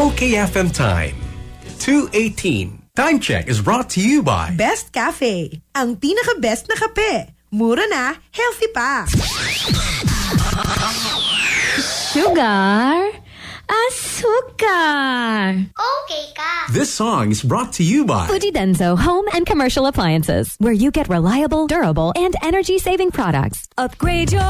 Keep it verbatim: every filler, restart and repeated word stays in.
OK F M time. two eighteen. Time check is brought to you by Best Cafe. Ang pinaka-best na kape. Mura na, healthy pa. Sugar? Azúcar. Okay ka. This song is brought to you by Fuji Denso Home and Commercial Appliances, where you get reliable, durable, and energy-saving products. Upgrade your